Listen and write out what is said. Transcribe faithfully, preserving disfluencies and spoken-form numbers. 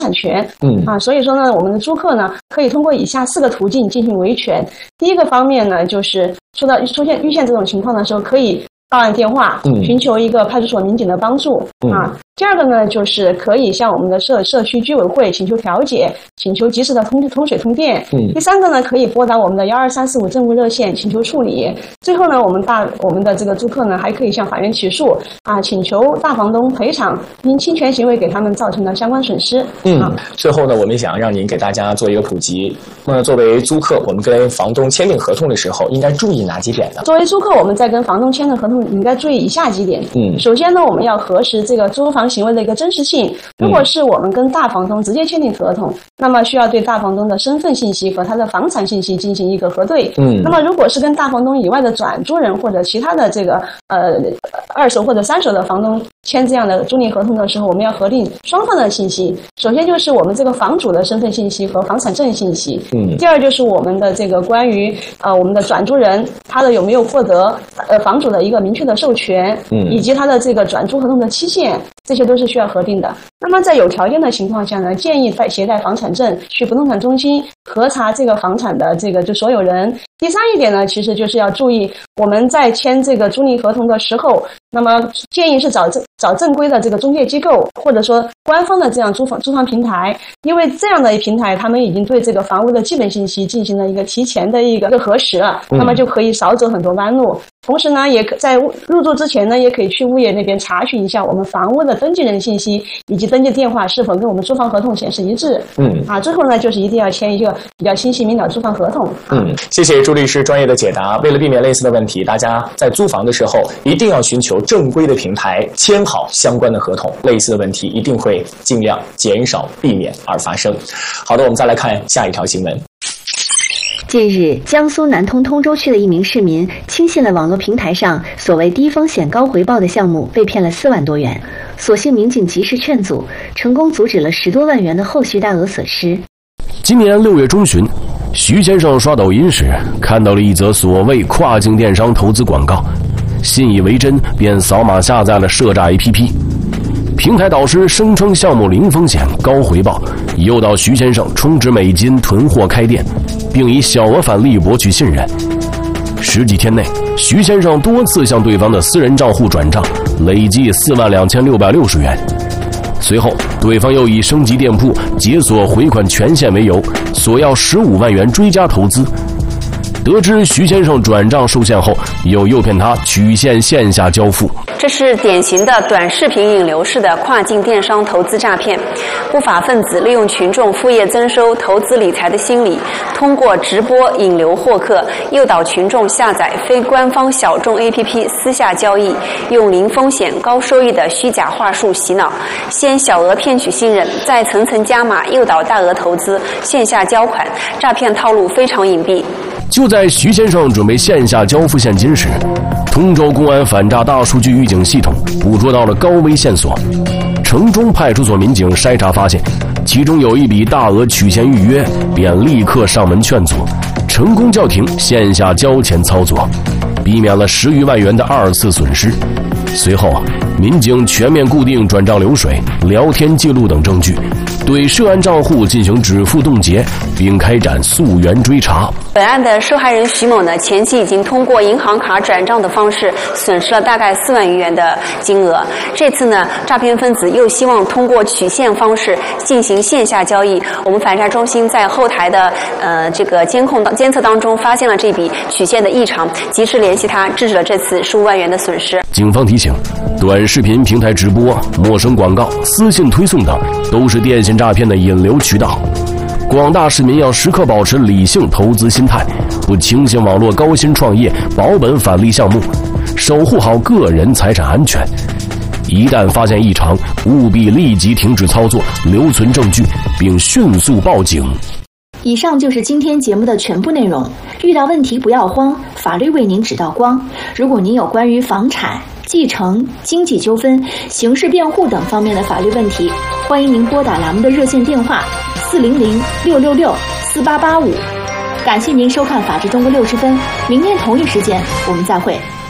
产权。 嗯啊，所以说呢，我们的租客呢可以通过以下四个途径进行维权。第一个方面呢，就是说到出现遇现这种情况的时候，可以报案电话， 嗯寻求一个派出所民警的帮助、 嗯、 啊。第二个呢，就是可以向我们的社社区居委会请求调解，请求及时的通通水通电。 嗯。 第三个呢，可以拨打我们的幺二三四五政务热线请求处理。最后呢，我们大我们的这个租客呢，还可以向法院起诉啊，请求大房东赔偿因侵权行为给他们造成的相关损失。 嗯。 啊、 最后呢，我们想让您给大家做一个普及。那作为租客，我们跟房东签订合同的时候，应该注意哪几点呢？ 作为租客，我们在跟房东签的合同，应该注意以下几点。 嗯。 首先呢，我们要核实这个租房行为的一个真实性。如果是我们跟大房东直接签订合同，嗯、那么需要对大房东的身份信息和他的房产信息进行一个核对。 嗯。 那么如果是跟大房东以外的转租人或者其他的这个呃二手或者三手的房东签这样的租赁合同的时候，我们要核定双方的信息。首先就是我们这个房主的身份信息和房产证信息。 嗯。 第二就是我们的这个关于呃我们的转租人他的有没有获得呃房主的一个明确的授权， 嗯， 以及他的这个转租合同的期限，这些都是需要核定的。那么在有条件的情况下呢，建议带携带房产证去不动产中心核查这个房产的这个就所有人。第三一点呢，其实就是要注意我们在签这个租赁合同的时候，那么建议是找正找正规的这个中介机构，或者说官方的这样租房租房平台，因为这样的平台他们已经对这个房屋的基本信息进行了一个提前的一个一个核实了，那么就可以少走很多弯路。同时呢，也可在入住之前呢，也可以去物业那边查询一下我们房屋的登记人信息以及登记电话是否跟我们租房合同显示一致。 嗯， 啊，最后呢，就是一定要签一个比较清晰明了租房合同。 嗯，谢谢朱律师专业的解答。为了避免类似的问题，大家在租房的时候一定要寻求正规的平台，签好相关的合同，类似的问题一定会尽量减少避免而发生。好的，我们再来看下一条新闻。 近日，江苏南通通州区的一名市民轻信了网络平台上所谓低风险高回报的项目，被骗了四万多元。所幸民警及时劝阻，成功阻止了十多万元的后续大额损失。 今年六月中旬，徐先生刷抖音时看到了一则所谓跨境电商投资广告，信以为真，便扫码下载了涉诈 A P P。平台导师声称项目零风险高回报，诱导徐先生充值美金囤货开店，并以小额返利博取信任。十几天内，徐先生多次向对方的私人账户转账，累计四万两千六百六十元。随后，对方又以升级店铺、解锁回款权限为由，索要十五万元追加投资。得知徐先生转账受限后，又诱骗他取现线下交付。 这是典型的短视频引流式的跨境电商投资诈骗。不法分子利用群众副业增收、投资理财的心理，通过直播引流获客，诱导群众下载非官方小众 A P P 私下交易，用零风险高收益的虚假话术洗脑，先小额骗取信任，再层层加码诱导大额投资、线下交款。诈骗套路非常隐蔽。 就在徐先生准备线下交付现金时，通州公安反诈大数据预警系统捕捉到了高危线索。城中派出所民警筛查发现，其中有一笔大额取钱预约，便立刻上门劝阻，成功叫停线下交钱操作，避免了十余万元的二次损失。随后，民警全面固定转账流水、聊天记录等证据，对涉案账户进行止付冻结，并开展溯源追查。 本案的受害人徐某呢，前期已经通过银行卡转账的方式损失了大概四万余元的金额。这次呢，诈骗分子又希望通过取现方式进行线下交易。我们反诈中心在后台的呃这个监控当监测当中发现了这笔取现的异常，及时联系他，制止了这次十五万元的损失。 警方提醒，短视频平台直播、陌生广告、私信推送等都是电信诈骗的引流渠道。广大市民要时刻保持理性投资心态，不轻信网络高薪创业、保本返利项目，守护好个人财产安全。一旦发现异常，务必立即停止操作，留存证据，并迅速报警。 以上就是今天节目的全部内容。遇到问题不要慌，法律为您指道光。如果您有关于房产、继承、经济纠纷、刑事辩护等方面的法律问题，欢迎您拨打栏目的热线电话四零零六六六四八八五。感谢您收看《法治中国六十分》，明天同一时间我们再会。